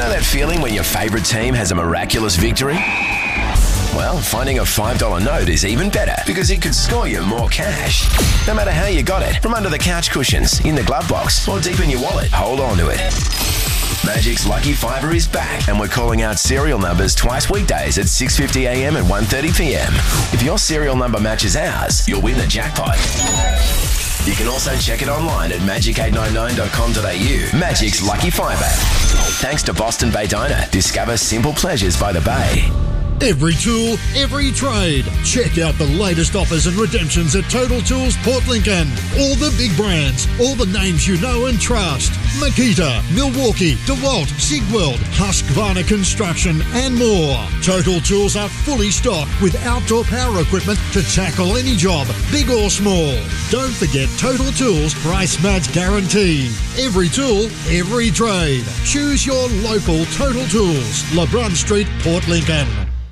know that feeling when your favourite team has a miraculous victory? Well, finding a $5 note is even better because it could score you more cash. No matter how you got it, from under the couch cushions, in the glove box, or deep in your wallet, hold on to it. Magic's Lucky Fiver is back, and we're calling out serial numbers twice weekdays at 6:50am and 1:30pm. If your serial number matches ours, you'll win the jackpot. You can also check it online at magic899.com.au. Magic's Lucky Fiver. Thanks to Boston Bay Diner. Discover simple pleasures by the bay. Every tool, every trade. Check out the latest offers and redemptions at Total Tools Port Lincoln. All the big brands, all the names you know and trust. Makita, Milwaukee, DeWalt, Sigweld, Husqvarna Construction and more. Total Tools are fully stocked with outdoor power equipment to tackle any job, big or small. Don't forget Total Tools price match guarantee. Every tool, every trade. Choose your local Total Tools. LeBron Street, Port Lincoln.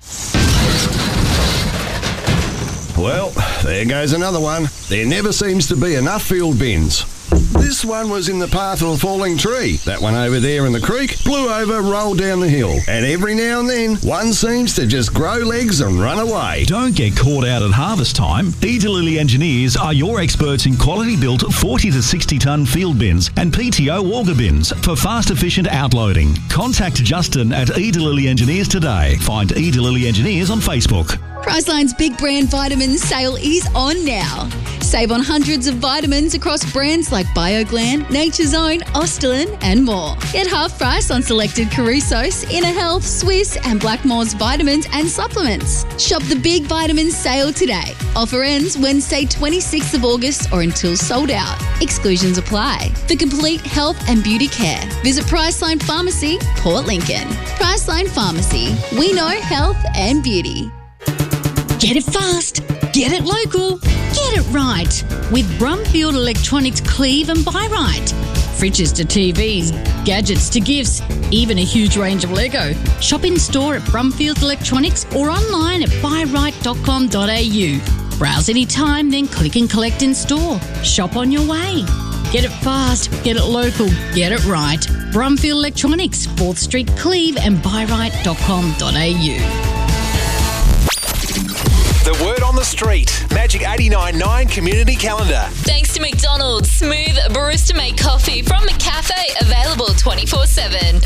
Well, there goes another one. There never seems to be enough field bins. This one was in the path of a falling tree. That one over there in the creek blew over, rolled down the hill. And every now and then, one seems to just grow legs and run away. Don't get caught out at harvest time. Edelily Engineers are your experts in quality-built 40 to 60-tonne field bins and PTO auger bins for fast, efficient outloading. Contact Justin at Edelily Engineers today. Find Edelily Engineers on Facebook. Priceline's big brand vitamin sale is on now. Save on hundreds of vitamins across brands like BioGlan, Nature's Own, Ostelin and more. Get half price on selected Caruso's, Inner Health, Swiss and Blackmore's vitamins and supplements. Shop the big vitamin sale today. Offer ends Wednesday 26th of August or until sold out. Exclusions apply. For complete health and beauty care, visit Priceline Pharmacy, Port Lincoln. Priceline Pharmacy. We know health and beauty. Get it fast, get it local, get it right with Brumfield Electronics Cleave and Buy Right. Fridges to TVs, gadgets to gifts, even a huge range of Lego. Shop in store at Brumfield Electronics or online at buyright.com.au. Browse anytime, then click and collect in store. Shop on your way. Get it fast, get it local, get it right. Brumfield Electronics, 4th Street, Cleave and buyright.com.au. The word on the street. Magic 89.9 Community Calendar. Thanks to McDonald's. Smooth barista-made coffee from McCafe. Available 24/7.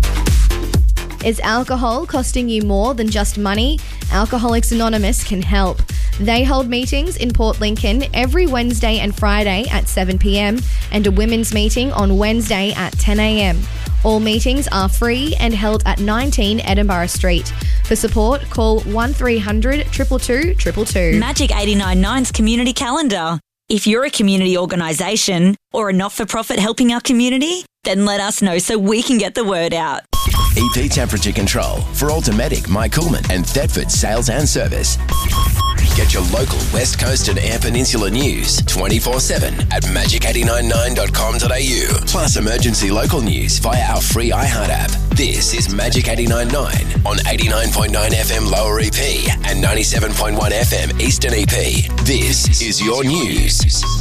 Is alcohol costing you more than just money? Alcoholics Anonymous can help. They hold meetings in Port Lincoln every Wednesday and Friday at 7pm and a women's meeting on Wednesday at 10am. All meetings are free and held at 19 Edinburgh Street. For support, call 1300 222 222. Magic 89.9's Community Calendar. If you're a community organisation or a not-for-profit helping our community, then let us know so we can get the word out. EP Temperature Control for Automatic, Mike Coolman and Thetford Sales and Service. Get your local West Coast and Eyre Peninsula news 24/7 at magic899.com.au. Plus emergency local news via our free iHeart app. This is Magic 89.9 on 89.9 FM Lower EP and 97.1 FM Eastern EP. This is your news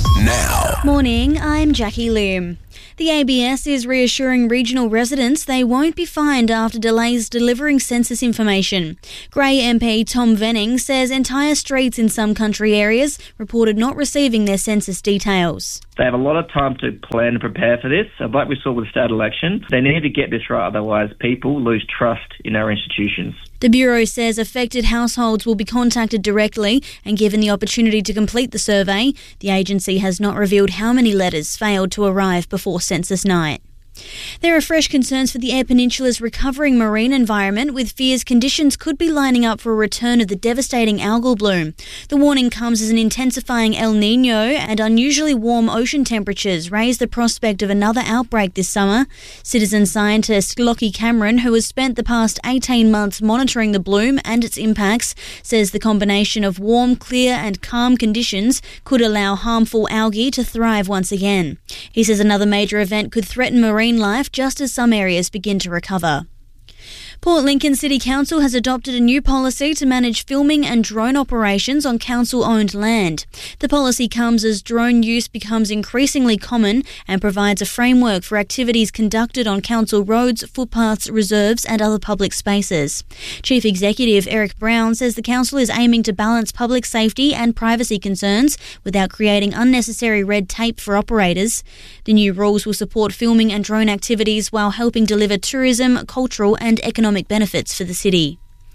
now. Morning, I'm Jackie Loom. The ABS is reassuring regional residents they won't be fined after delays delivering census information. Grey MP Tom Venning says entire streets in some country areas reported not receiving their census details. They have a lot of time to plan and prepare for this. Like we saw with the state election, they need to get this right, otherwise people lose trust in our institutions. The Bureau says affected households will be contacted directly and given the opportunity to complete the survey. The agency has not revealed how many letters failed to arrive before census night. There are fresh concerns for the Eyre Peninsula's recovering marine environment, with fears conditions could be lining up for a return of the devastating algal bloom. The warning comes as an intensifying El Niño and unusually warm ocean temperatures raise the prospect of another outbreak this summer. Citizen scientist Lockie Cameron, who has spent the past 18 months monitoring the bloom and its impacts, says the combination of warm, clear and calm conditions could allow harmful algae to thrive once again. He says another major event could threaten marine life just as some areas begin to recover. Port Lincoln City Council has adopted a new policy to manage filming and drone operations on council-owned land. The policy comes as drone use becomes increasingly common and provides a framework for activities conducted on council roads, footpaths, reserves and other public spaces. Chief Executive Eric Brown says the council is aiming to balance public safety and privacy concerns without creating unnecessary red tape for operators. The new rules will support filming and drone activities while helping deliver tourism, cultural and economic benefits for the city.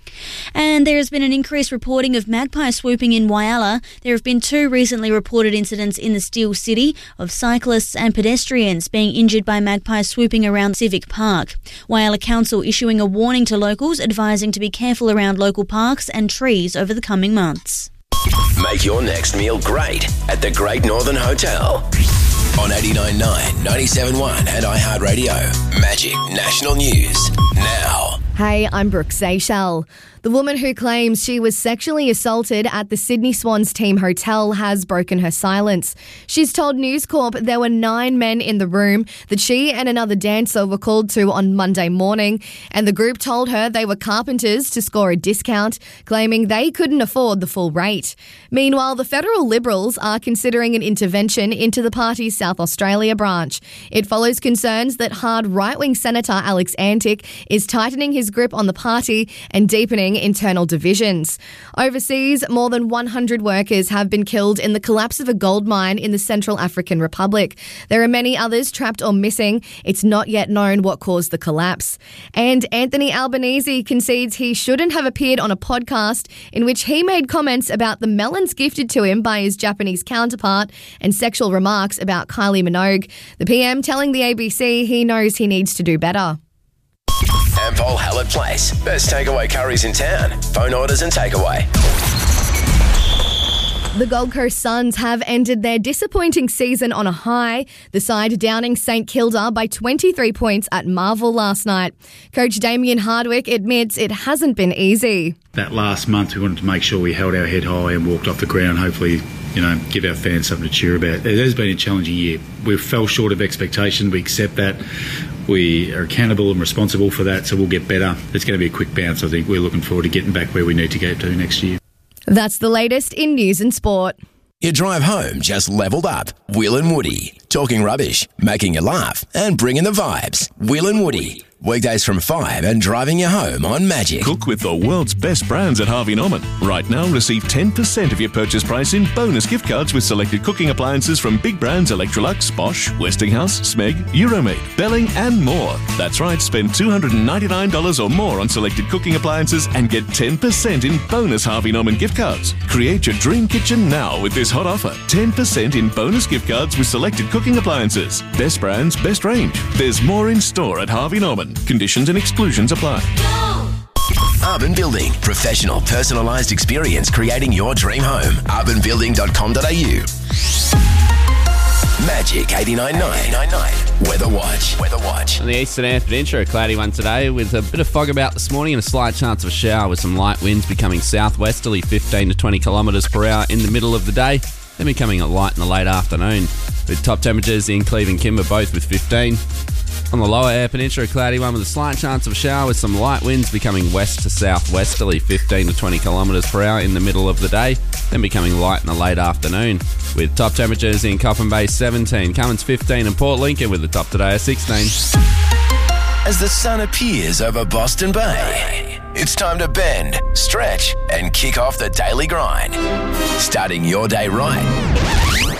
And there has been an increased reporting of magpie swooping in Whyalla. There have been 2 recently reported incidents in the Steel City of cyclists and pedestrians being injured by magpies swooping around Civic Park. Whyalla Council issuing a warning to locals advising to be careful around local parks and trees over the coming months. Make your next meal great at the Great Northern Hotel. On 89.9, 97.1 and iHeartRadio. Magic National News now. Hey, I'm Brooke Seychelles. The woman who claims she was sexually assaulted at the Sydney Swans team hotel has broken her silence. She's told News Corp there were 9 men in the room that she and another dancer were called to on Monday morning, and the group told her they were carpenters to score a discount, claiming they couldn't afford the full rate. Meanwhile, the federal Liberals are considering an intervention into the party's South Australia branch. It follows concerns that hard right-wing Senator Alex Antic is tightening his grip on the party and deepening internal divisions. Overseas, more than 100 workers have been killed in the collapse of a gold mine in the Central African Republic. There are many others trapped or missing. It's not yet known what caused the collapse. And Anthony Albanese concedes he shouldn't have appeared on a podcast in which he made comments about the melons gifted to him by his Japanese counterpart and sexual remarks about Kylie Minogue. The PM telling the ABC he knows he needs to do better. Ampol Hallett Place. Best takeaway curries in town. Phone orders and takeaway. The Gold Coast Suns have ended their disappointing season on a high, the side downing St Kilda by 23 points at Marvel last night. Coach Damien Hardwick admits it hasn't been easy. That last month we wanted to make sure we held our head high and walked off the ground, hopefully, give our fans something to cheer about. It has been a challenging year. We fell short of expectation. We accept that. We are accountable and responsible for that, so we'll get better. It's going to be a quick bounce. I think we're looking forward to getting back where we need to get to next year. That's the latest in news and sport. Your drive home just leveled up. Will and Woody. Talking rubbish, making you laugh, and bringing the vibes. Will and Woody. Weekdays from 5 and driving you home on Magic. Cook with the world's best brands at Harvey Norman. Right now, receive 10% of your purchase price in bonus gift cards with selected cooking appliances from big brands Electrolux, Bosch, Westinghouse, Smeg, Euromade, Belling and more. That's right, spend $299 or more on selected cooking appliances and get 10% in bonus Harvey Norman gift cards. Create your dream kitchen now with this hot offer. 10% in bonus gift cards with selected cooking appliances. Best brands, best range. There's more in store at Harvey Norman. Conditions and exclusions apply. Urban Building. Professional, personalised experience creating your dream home. urbanbuilding.com.au. Magic 89.9. Weather Watch. On the Eastern Air Peninsula, a cloudy one today with a bit of fog about this morning and a slight chance of a shower with some light winds becoming southwesterly 15 to 20 kilometres per hour in the middle of the day, then becoming a light in the late afternoon. With top temperatures in Cleve and Kimber both with 15. On the lower Air Peninsula, a cloudy one with a slight chance of a shower with some light winds becoming west to southwesterly 15 to 20 kilometres per hour in the middle of the day, then becoming light in the late afternoon. With top temperatures in Coffin Bay 17, Cummins 15 and Port Lincoln with the top today of 16. As the sun appears over Boston Bay, it's time to bend, stretch and kick off the daily grind. Starting your day right.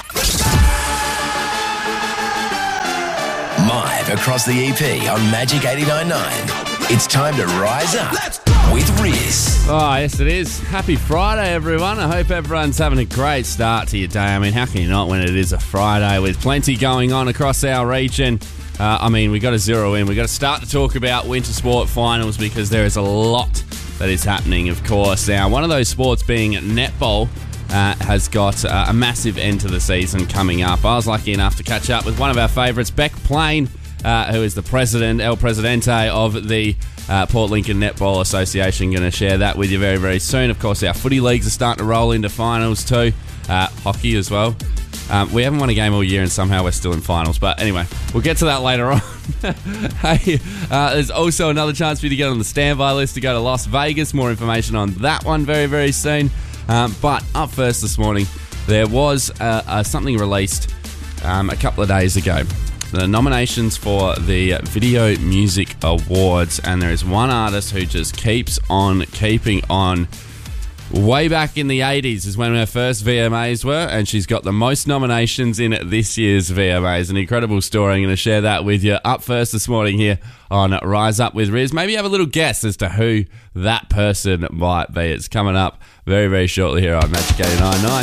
Live across the EP on Magic 89.9. It's time to rise up with Riz. Oh, yes it is. Happy Friday, everyone. I hope everyone's having a great start to your day. I mean, how can you not when it is a Friday with plenty going on across our region? We've got to zero in. We've got to start to talk about winter sport finals because there is a lot that is happening, of course. Now, one of those sports being netball has got a massive end to the season coming up. I was lucky enough to catch up with one of our favourites, Beck Plain, who is the president, El Presidente of the Port Lincoln Netball Association. Going to share that with you very, very soon. Of course, our footy leagues are starting to roll into finals too. Hockey as well. We haven't won a game all year and somehow we're still in finals. But anyway, we'll get to that later on. Hey, there's also another chance for you to get on the standby list to go to Las Vegas. More information on that one very, very soon. But up first this morning, there was something released a couple of days ago. The nominations for the Video Music Awards, and there is one artist who just keeps on keeping on. Way back in the 80s is when her first VMAs were, and she's got the most nominations in this year's VMAs. An incredible story. I'm going to share that with you up first this morning here on Rise Up with Riz. Maybe have a little guess as to who that person might be. It's coming up very, very shortly here on Magic 89.9.